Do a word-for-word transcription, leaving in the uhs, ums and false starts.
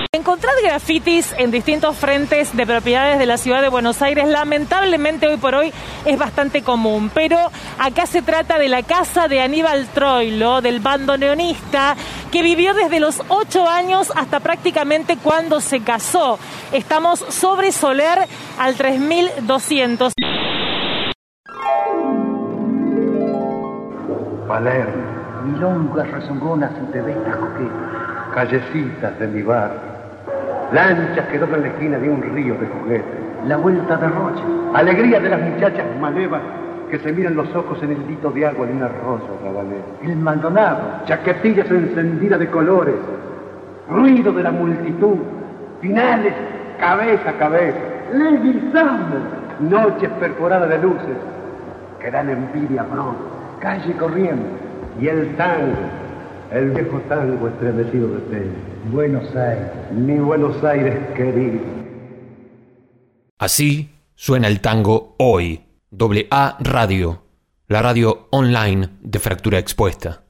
Encontrar grafitis en distintos frentes de propiedades de la ciudad de Buenos Aires, lamentablemente hoy por hoy es bastante común, pero acá se trata de la casa de Aníbal Troilo, del bandoneonista, que vivió desde los ocho años hasta prácticamente cuando se casó. Estamos sobre Soler al tres mil doscientos. Palermo, milongas rezongonas y tebetas coquetas, callecitas de mi barrio, lanchas que doblan la esquina de un río de juguetes, la vuelta de Rocha, alegría de las muchachas malevas que se miran los ojos en el lito de agua de un arroyo rabanero, el Maldonado, chaquetillas encendidas de colores, ruido de la multitud, finales cabeza a cabeza, Leguizamo, noches perforadas de luces que dan envidia pronto, calle corriendo, y el tango, el viejo tango estremecido de pena. Buenos Aires, mi Buenos Aires querido. Así suena el tango hoy. Doble A Radio, la radio online de Fractura Expuesta.